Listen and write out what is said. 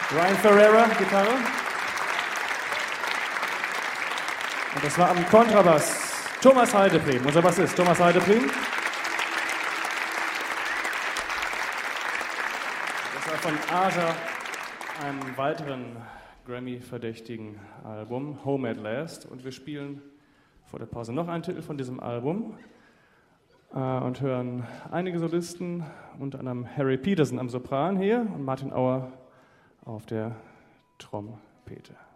Ryan Ferreira, Gitarre. Und das war am Kontrabass Thomas Heideprim, unser Bassist Thomas Heideprim. Das war von Aja, einem weiteren Grammy-verdächtigen Album, Home at Last. Und wir spielen vor der Pause noch einen Titel von diesem Album und hören einige Solisten, unter anderem Harry Peterson am Sopran hier und Martin Auer auf der Trompete.